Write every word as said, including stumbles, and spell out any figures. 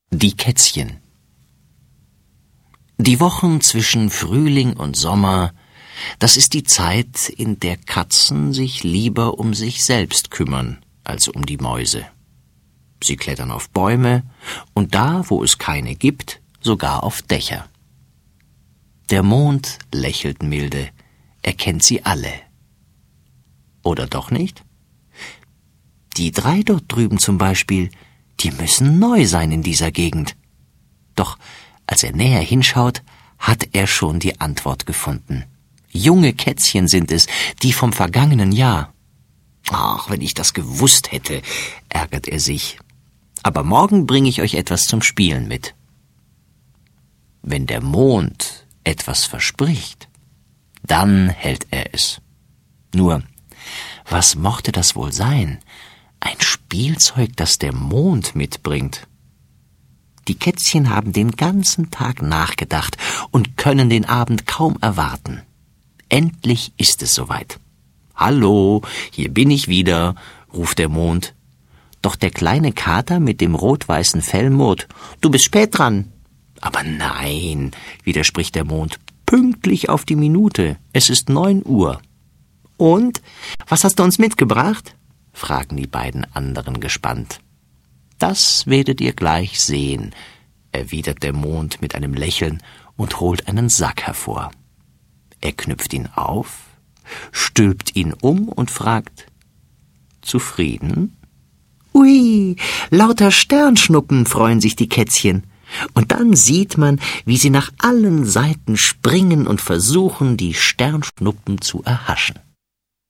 Die Kätzchen. Die Wochen zwischen Frühling und Sommer, das ist die Zeit, in der Katzen sich lieber um sich selbst kümmern als um die Mäuse. Sie klettern auf Bäume und da, wo es keine gibt, sogar auf Dächer. Der Mond lächelt milde, er kennt sie alle. Oder doch nicht? Die drei dort drüben zum Beispiel, die müssen neu sein in dieser Gegend. Doch als er näher hinschaut, hat er schon die Antwort gefunden. Junge Kätzchen sind es, die vom vergangenen Jahr. Ach, wenn ich das gewusst hätte, ärgert er sich. Aber morgen bringe ich euch etwas zum Spielen mit. Wenn der Mond etwas verspricht, dann hält er es. Nur, was mochte das wohl sein? Ein Spielzeug, das der Mond mitbringt. Die Kätzchen haben den ganzen Tag nachgedacht und können den Abend kaum erwarten. Endlich ist es soweit. »Hallo, hier bin ich wieder«, ruft der Mond. Doch der kleine Kater mit dem rot-weißen Fell murrt. »Du bist spät dran.« »Aber nein«, widerspricht der Mond, »pünktlich auf die Minute. Es ist neun Uhr.« »Und, was hast du uns mitgebracht?« fragen die beiden anderen gespannt. »Das werdet ihr gleich sehen«, erwidert der Mond mit einem Lächeln und holt einen Sack hervor. Er knüpft ihn auf, stülpt ihn um und fragt, »Zufrieden?« »Ui, lauter Sternschnuppen«, freuen sich die Kätzchen. Und dann sieht man, wie sie nach allen Seiten springen und versuchen, die Sternschnuppen zu erhaschen.